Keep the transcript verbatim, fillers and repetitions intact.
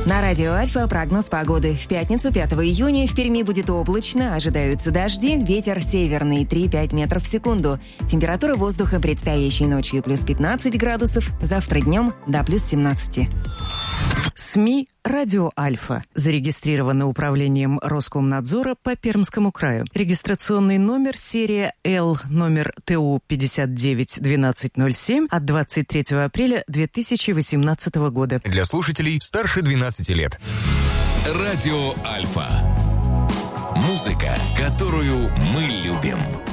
На радио Альфа прогноз погоды. В пятницу, пятого июня, в Перми будет облачно, ожидаются дожди, ветер северный три-пять метров в секунду. Температура воздуха предстоящей ночью плюс пятнадцать градусов, завтра днем до плюс семнадцать. СМИ «Радио Альфа». Зарегистрировано управлением Роскомнадзора по Пермскому краю. Регистрационный номер серия Л, номер ТУ пятьдесят девять двенадцать ноль семь от двадцать третьего апреля две тысячи восемнадцатого года. Для слушателей старше двенадцати лет. Радио Альфа. Музыка, которую мы любим.